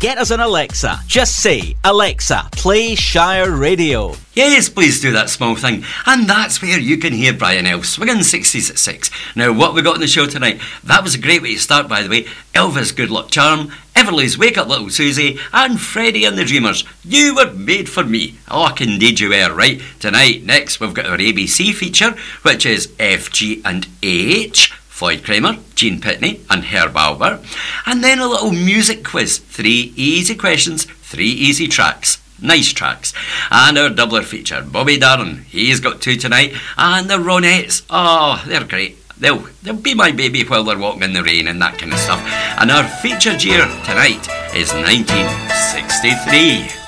Get us on Alexa. Just say, Alexa, play Shire Radio. Yes, please do that small thing. And that's where you can hear Brian Elf swinging 60s at 6. Now, what we got on the show tonight? That was a great way to start, by the way. Elvis Good Luck Charm, Everly's Wake Up Little Susie, and Freddie and the Dreamers. You were made for me. Oh, indeed you were, right? Tonight, next, we've got our ABC feature, which is F, G and H. Floyd Kramer, Gene Pitney and Herb Albert. And then a little music quiz. 3 easy questions, 3 easy tracks. Nice tracks. And our doubler feature, Bobby Darin. He's got 2 tonight. And the Ronettes. Oh, they're great. They'll be my baby while they're walking in the rain and that kind of stuff. And our featured year tonight is 1963.